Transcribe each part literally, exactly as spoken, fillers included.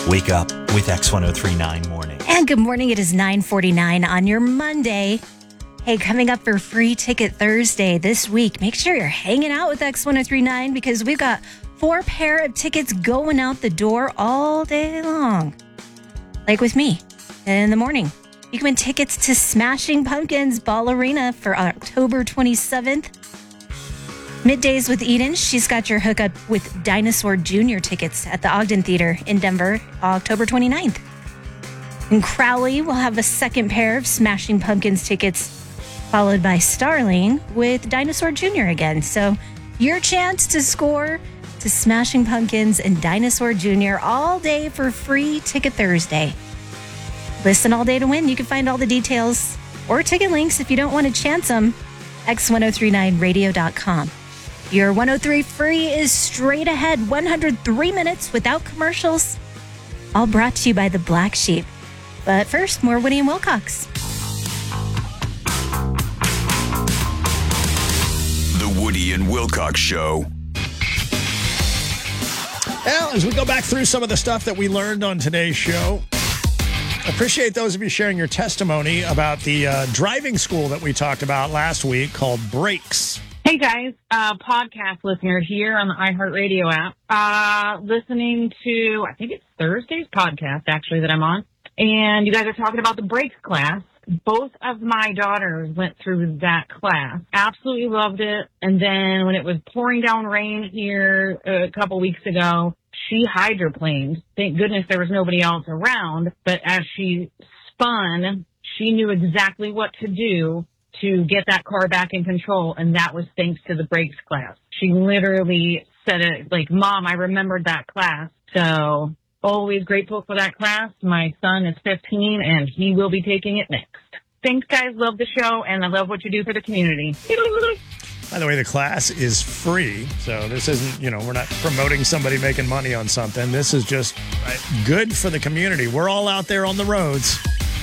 Wake up with X ten thirty-nine Morning. And good morning. It is nine forty-nine on your Monday. Hey, coming up for Free Ticket Thursday this week, make sure you're hanging out with X ten thirty-nine because we've got four pair of tickets going out the door all day long. Like with me in the morning. You can win tickets to Smashing Pumpkins Ball Arena for October twenty-seventh. Middays with Eden, she's got your hookup with Dinosaur Junior tickets at the Ogden Theater in Denver, October twenty-ninth. In Crowley, we'll have a second pair of Smashing Pumpkins tickets, followed by Starling with Dinosaur Junior again. So your chance to score to Smashing Pumpkins and Dinosaur Junior all day for Free Ticket Thursday. Listen all day to win. You can find all the details or ticket links if you don't want to chance them. X ten thirty-nine radio dot com. Your one oh three Free is straight ahead, one hundred three minutes without commercials. All brought to you by the Black Sheep. But first, more Woody and Wilcox. The Woody and Wilcox Show. Well, as we go back through some of the stuff that we learned on today's show, appreciate those of you sharing your testimony about the uh, driving school that we talked about last week called Brakes. Hey guys, uh, podcast listener here on the iHeartRadio app. Uh, listening to, I think it's Thursday's podcast actually that I'm on. And you guys are talking about the brakes class. Both of my daughters went through that class. Absolutely loved it. And then when it was pouring down rain here a couple weeks ago, she hydroplaned. Thank goodness there was nobody else around. But as she spun, she knew exactly what to do to get that car back in control, and that was thanks to the brakes class. She literally said it like, Mom, I remembered that class. So always grateful for that class. My son is fifteen, and he will be taking it next. Thanks, guys. Love the show, and I love what you do for the community. By the way, the class is free, so this isn't, you know, we're not promoting somebody making money on something. This is just right, good for the community. We're all out there on the roads.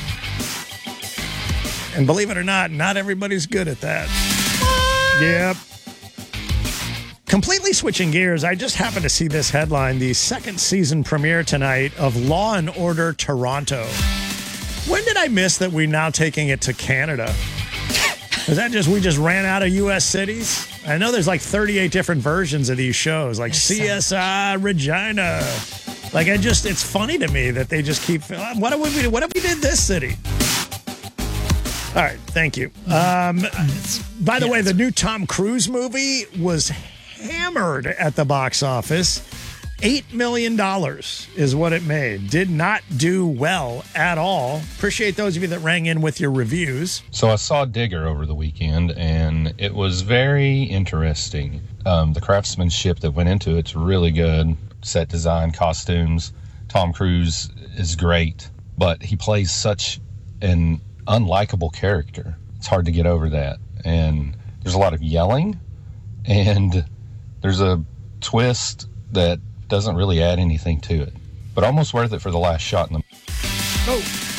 And believe it or not, not everybody's good at that. Yep. Completely switching gears, I just happened to see this headline, the second season premiere tonight of Law and Order Toronto. When did I miss that we're now taking it to Canada? Is that just, we just ran out of U S cities? I know there's like thirty-eight different versions of these shows, like C S I Regina. Like, I just, it's funny to me that they just keep, what if we, what if we did this city? All right, thank you. Um, by the way, the new Tom Cruise movie was hammered at the box office. eight million dollars is what it made. Did not do well at all. Appreciate those of you that rang in with your reviews. So I saw Digger over the weekend, and it was very interesting. Um, the craftsmanship that went into it's really good. Set design, costumes. Tom Cruise is great, but he plays such an unlikable character. It's hard to get over that. And there's a lot of yelling, and there's a twist that doesn't really add anything to it, but almost worth it for the last shot in the oh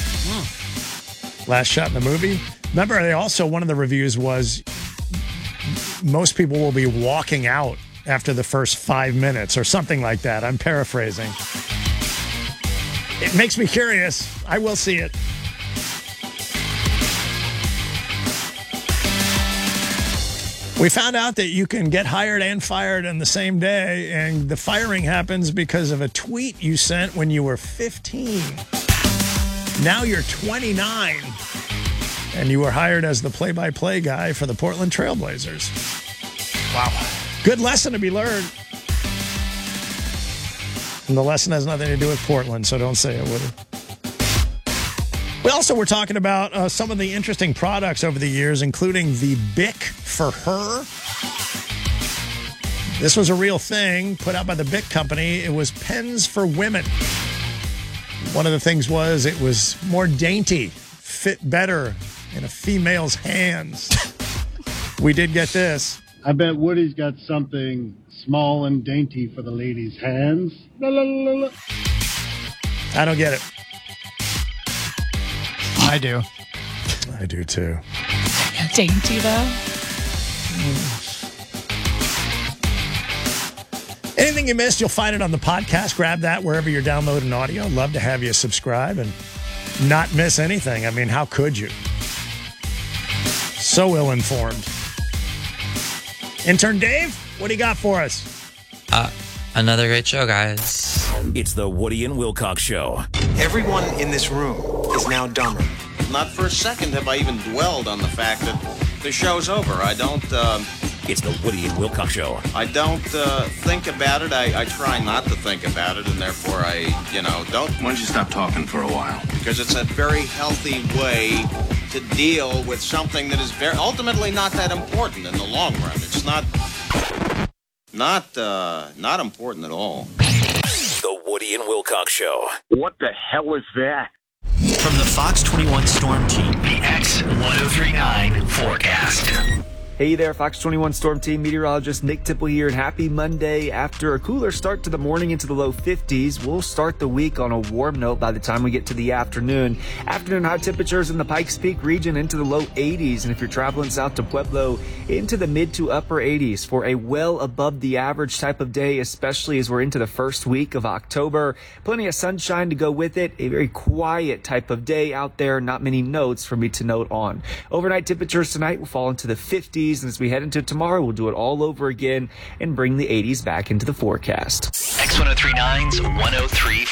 last shot in the movie. Remember, they also, one of the reviews was most people will be walking out after the first five minutes or something like that. I'm paraphrasing. It makes me curious. I will see it. We found out that you can get hired and fired in the same day, and the firing happens because of a tweet you sent when you were fifteen. Now you're twenty-nine, and you were hired as the play-by-play guy for the Portland Trailblazers. Wow. Good lesson to be learned. And the lesson has nothing to do with Portland, so don't say it, Woody. We also were talking about uh, some of the interesting products over the years, including the Bic for Her. This was a real thing put out by the Bic company. It was pens for women. One of the things was it was more dainty, fit better in a female's hands. We did get this. I bet Woody's got something small and dainty for the ladies' hands. La, la, la, la. I don't get it. I do. I do too. Dainty though. Anything Anything you missed, you'll find it on the podcast. Grab that wherever you're downloading audio. Love to have you subscribe and not miss anything. I mean, how could you? So ill-informed. Intern Dave, what do you got for us? Uh, another great show, guys. It's the Woody and Wilcox Show. Everyone in this room is now dumber. Not for a second have I even dwelled on the fact that the show's over. I don't, uh... It's the Woody and Wilcox Show. I don't uh, think about it. I, I try not to think about it, and therefore I, you know, don't... Why don't you stop talking for a while? Because it's a very healthy way to deal with something that is very ultimately not that important in the long run. It's not... Not, uh, not important at all. The Woody and Wilcox Show. What the hell is that? From the Fox twenty-one Storm Team, the X ten thirty-nine forecast. Hey there, Fox twenty-one Storm Team meteorologist Nick Tipple here, and happy Monday. After a cooler start to the morning into the low fifties, we'll start the week on a warm note by the time we get to the afternoon. Afternoon high temperatures in the Pikes Peak region into the low eighties, and if you're traveling south to Pueblo, into the mid to upper eighties for a well above the average type of day, especially as we're into the first week of October. Plenty of sunshine to go with it. A very quiet type of day out there. Not many notes for me to note on. Overnight temperatures tonight will fall into the fifties. And as we head into tomorrow, we'll do it all over again and bring the eighties back into the forecast. X ten thirty-nine's one oh three